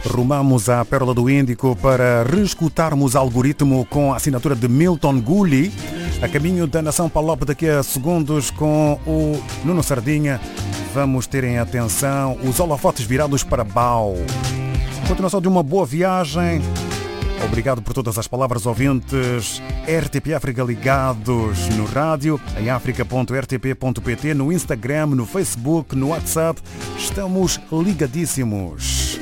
Rumamos à Pérola do Índico para reescutarmos algoritmo com a assinatura de Milton Gulli. A caminho da Nação Palop daqui a segundos com o Nuno Sardinha. Vamos ter em atenção os holofotes virados para Bau. Continuação de uma boa viagem. Obrigado por todas as palavras, ouvintes. RTP África ligados no rádio, em africa.rtp.pt, no Instagram, no Facebook, no WhatsApp. Estamos ligadíssimos.